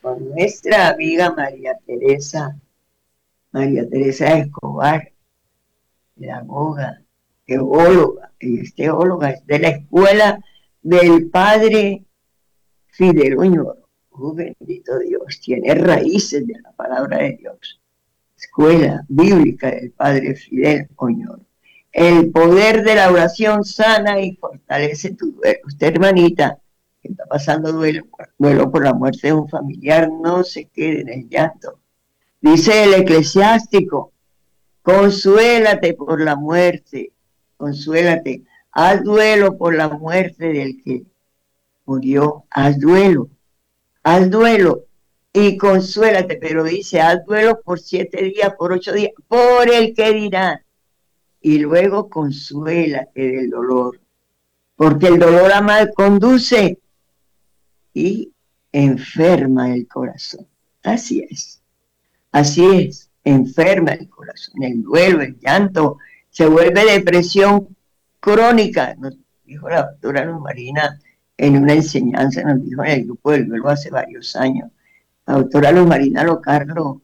con nuestra amiga María Teresa Escobar, pedagoga, teóloga, ella es teóloga, es de la escuela del padre Fidel Oñoro. Oh, bendito Dios, tiene raíces de la palabra de Dios. Escuela bíblica del padre Fidel Oñoro. El poder de la oración sana y fortalece tu duelo. Usted, hermanita, que está pasando duelo por la muerte de un familiar, no se quede en el llanto. Dice el eclesiástico, consuélate por la muerte, consuélate, haz duelo por la muerte del que murió, haz duelo y consuélate, pero dice, haz duelo por 7 días, por 8 días, por el que dirá, y luego consuélate del dolor, porque el dolor a mal conduce y enferma el corazón. Así es, enferma el corazón, el duelo, el llanto, se vuelve depresión crónica, nos dijo la doctora Luz Marina en una enseñanza, nos dijo en el grupo del duelo hace varios años. La doctora Luz Marina Locarlo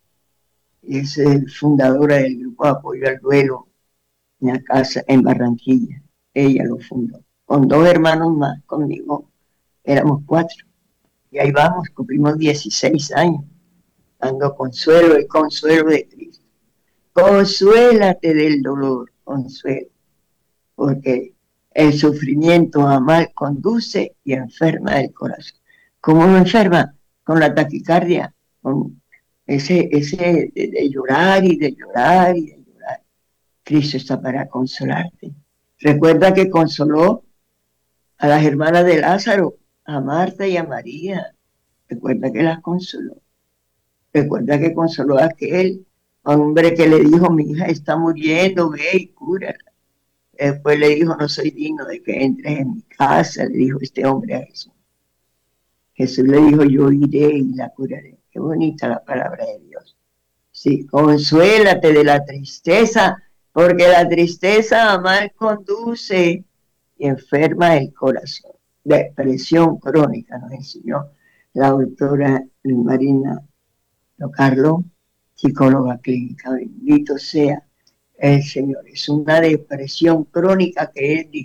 es fundadora del grupo de apoyo al duelo en la casa en Barranquilla. Ella lo fundó, con 2 hermanos más, conmigo éramos 4. Y ahí vamos, cumplimos 16 años, dando consuelo, el consuelo de Cristo. Consuélate del dolor, consuelo, porque el sufrimiento a mal conduce y enferma el corazón. ¿Cómo lo enferma? Con la taquicardia, con ese de llorar y de llorar y de llorar. Cristo está para consolarte. Recuerda que consoló a las hermanas de Lázaro, a Marta y a María. Recuerda que las consoló. Recuerda que consoló a aquel hombre que le dijo, mi hija está muriendo, ve y cúrala. Después le dijo, no soy digno de que entres en mi casa, le dijo este hombre a Jesús. Jesús le dijo, yo iré y la curaré. Qué bonita la palabra de Dios. Sí, consuélate de la tristeza, porque la tristeza a mal conduce y enferma el corazón. Depresión crónica nos enseñó la doctora Marina Locarlo, psicóloga clínica. Bendito sea el Señor. Es una depresión crónica que es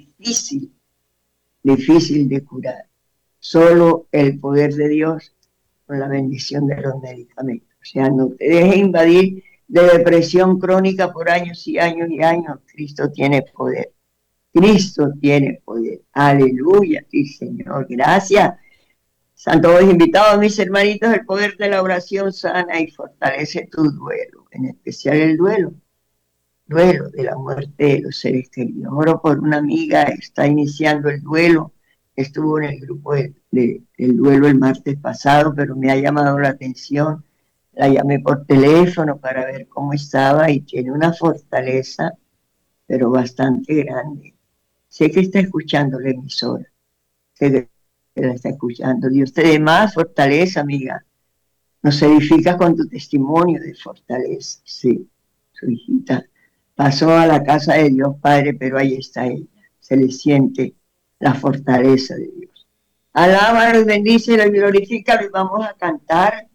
difícil de curar. Solo el poder de Dios con la bendición de los medicamentos. O sea, no te dejes invadir de depresión crónica por años y años y años. Cristo tiene poder. Cristo tiene poder. Aleluya, sí, Señor. Gracias. Santos invitados, mis hermanitos, el poder de la oración sana y fortalece tu duelo, en especial el duelo de la muerte de los seres queridos. Oro por una amiga, está iniciando el duelo, estuvo en el grupo del duelo el martes pasado, pero me ha llamado la atención. La llamé por teléfono para ver cómo estaba y tiene una fortaleza, pero bastante grande. Sé que está escuchando la emisora, sé que la está escuchando. Dios te dé más fortaleza, amiga. Nos edifica con tu testimonio de fortaleza. Sí, su hijita pasó a la casa de Dios Padre, pero ahí está ella. Se le siente la fortaleza de Dios. Alábalo, bendícelo y glorifícalo y vamos a cantar.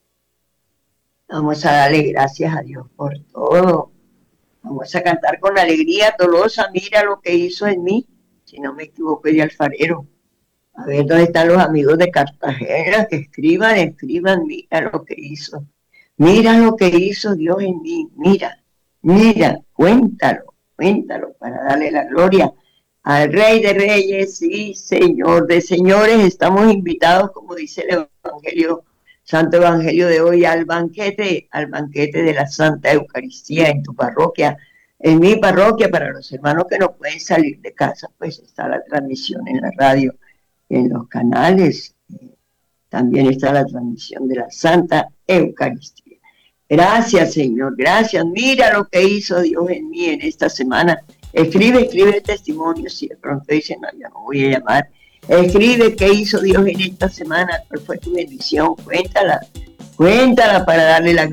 Vamos a darle gracias a Dios por todo. Vamos a cantar con alegría. Tolosa, mira lo que hizo en mí. Si no me equivoco, de Alfarero. A ver, ¿dónde están los amigos de Cartagena? Que escriban, mira lo que hizo. Mira lo que hizo Dios en mí. Mira, cuéntalo para darle la gloria al Rey de Reyes y Señor de Señores. Estamos invitados, como dice el Evangelio, Santo Evangelio de hoy, al banquete de la Santa Eucaristía en tu parroquia, en mi parroquia. Para los hermanos que no pueden salir de casa, pues está la transmisión en la radio, en los canales. También está la transmisión de la Santa Eucaristía. Gracias, Señor, gracias. Mira lo que hizo Dios en mí en esta semana. Escribe el testimonio. Si de pronto dicen, no, yo no voy a llamar. Escribe qué hizo Dios en esta semana, cuál fue tu bendición. Cuéntala para darle la